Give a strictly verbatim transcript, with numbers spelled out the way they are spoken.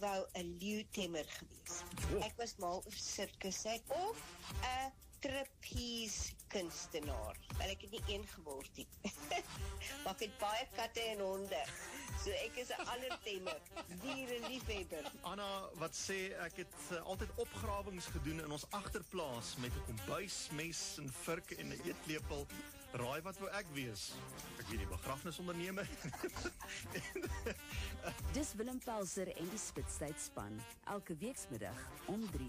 wou 'n leeutemmer gewees. Oh. Ek was mal oor sirkusse of 'n trapeze kunstenaar. Wel, ek het nie een geword nie. Maar ek het baie katte en honde. So ek is 'n allertemmer, diereliefhebber. Anna, wat sê, ek het uh, altyd opgrawings gedoen in ons agterplaas met 'n kombuis, mes en vurk en 'n eetlepel. Raai wat wou ek wees? Ek weet die begrafnisondernemer. Dis Willem Pelser en die Spitstyd span, elke weekmiddag om drie.